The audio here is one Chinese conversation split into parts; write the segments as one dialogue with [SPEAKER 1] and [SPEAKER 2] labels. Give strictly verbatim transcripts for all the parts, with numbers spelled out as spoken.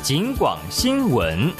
[SPEAKER 1] 警广新闻。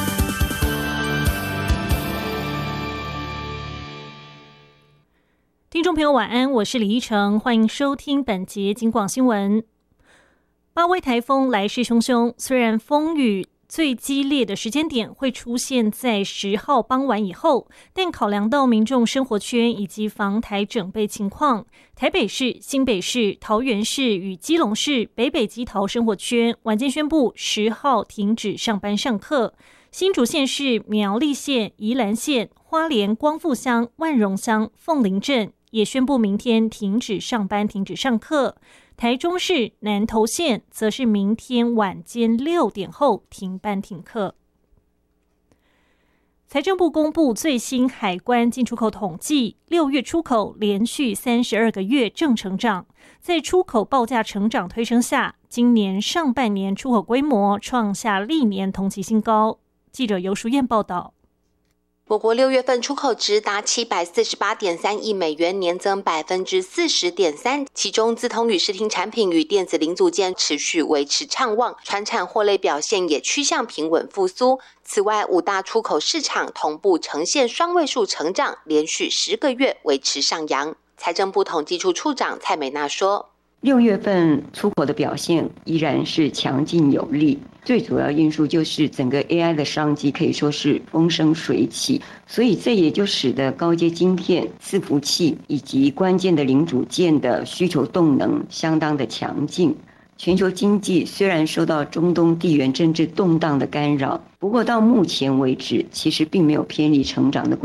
[SPEAKER 2] 听众朋友晚安，我是李依晨，欢迎收听本节警广新闻。八威台风来势汹汹，虽然风雨最激烈的时间点会出现在十号傍晚以后，但考量到民众生活圈以及防台整备情况，台北市、新北市、桃园市与基隆市北北基桃生活圈晚间宣布十号停止上班上课。新竹县市、苗栗县、宜兰县、花莲光复乡、万荣乡、凤林镇也宣布明天停止上班、停止上课。台中市南投县则是明天晚间六点后停班停课。财政部公布最新海关进出口统计，六月出口连续三十二个月正成长，在出口报价成长推升下，今年上半年出口规模创下历年同期新高。记者游淑燕报道。
[SPEAKER 3] 我国六月份出口值达七百四十八点三亿美元，年增百分之四十点三。其中，资通与视听产品与电子零组件持续维持畅旺，传产货类表现也趋向平稳复苏。此外，五大出口市场同步呈现双位数成长，连续十个月维持上扬。财政部统计处处长蔡美娜说。
[SPEAKER 4] 六月份出口的表现依然是强劲有力，最主要因素就是整个 A I 的商机可以说是风生水起，所以这也就使得高阶晶片、伺服器以及关键的零组件的需求动能相当的强劲。全球经济虽然受到中东地缘政治动荡的干扰，不过到目前为止其实并没有偏离成长的轨